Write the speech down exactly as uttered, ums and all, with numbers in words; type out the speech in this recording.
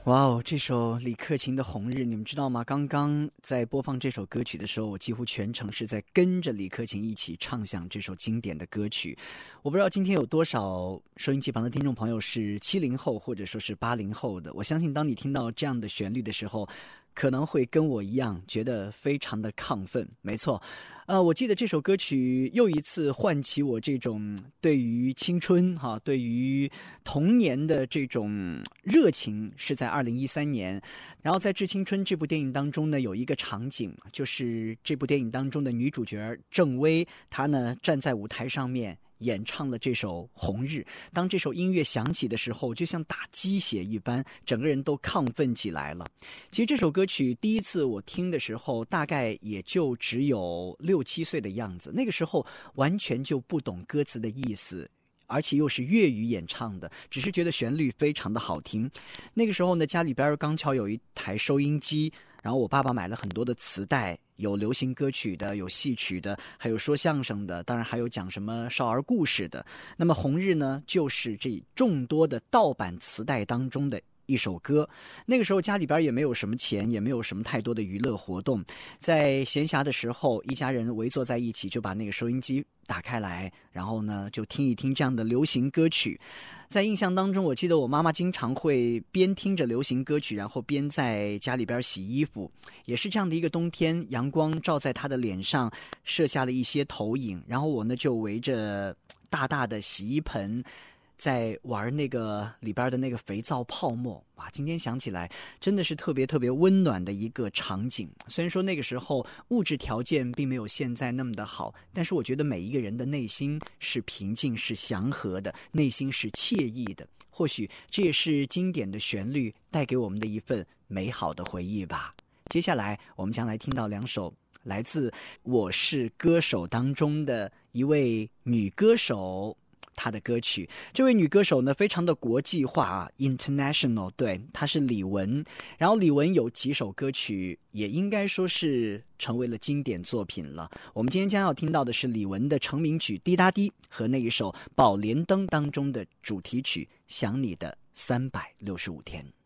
哇哦，这首李克勤的《红日》，你们知道吗？刚刚在播放这首歌曲的时候，我几乎全程是在跟着李克勤一起唱响这首经典的歌曲。我不知道今天有多少收音机旁的听众朋友是七零后或者说是八零后的。我相信当你听到这样的旋律的时候，可能会跟我一样觉得非常的亢奋。没错，呃，我记得这首歌曲又一次唤起我这种对于青春哈、对于童年的这种热情，是在二零一三年。然后在《致青春》这部电影当中呢，有一个场景，就是这部电影当中的女主角郑薇，她呢站在舞台上面演唱了这首《红日》。当这首音乐响起的时候，就像打鸡血一般，整个人都亢奋起来了。其实这首歌曲第一次我听的时候，大概也就只有六七岁的样子，那个时候完全就不懂歌词的意思，而且又是粤语演唱的，只是觉得旋律非常的好听。那个时候呢，家里边刚巧有一台收音机，然后我爸爸买了很多的磁带，有流行歌曲的，有戏曲的，还有说相声的，当然还有讲什么少儿故事的。那么《红日》呢，就是这众多的盗版磁带当中的一首歌。那个时候家里边也没有什么钱，也没有什么太多的娱乐活动，在闲暇的时候，一家人围坐在一起，就把那个收音机打开来，然后呢就听一听这样的流行歌曲。在印象当中，我记得我妈妈经常会边听着流行歌曲，然后边在家里边洗衣服。也是这样的一个冬天，阳光照在她的脸上，射下了一些投影，然后我呢就围着大大的洗衣盆在玩那个里边的那个肥皂泡沫。哇，今天想起来真的是特别特别温暖的一个场景。虽然说那个时候物质条件并没有现在那么的好，但是我觉得每一个人的内心是平静是祥和的，内心是惬意的。或许这也是经典的旋律带给我们的一份美好的回忆吧。接下来我们将来听到两首来自《我是歌手》当中的一位女歌手她的歌曲。这位女歌手呢非常的国际化啊 international， 对，她是李玟。然后李玟有几首歌曲也应该说是成为了经典作品了。我们今天将要听到的是李玟的成名曲《滴答滴》和那一首《宝莲灯》当中的主题曲《想你的三百六十五天》。